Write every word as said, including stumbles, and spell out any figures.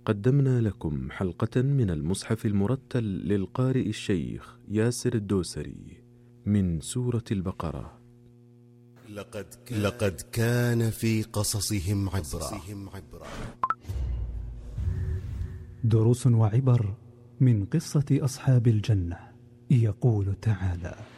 قدمنا لكم حلقة من المصحف المرتل للقارئ الشيخ ياسر الدوسري من سورة البقرة. لقد كان, لقد كان في قصصهم عبرة. دروس وعبر من قصة أصحاب الجنة. يقول تعالى: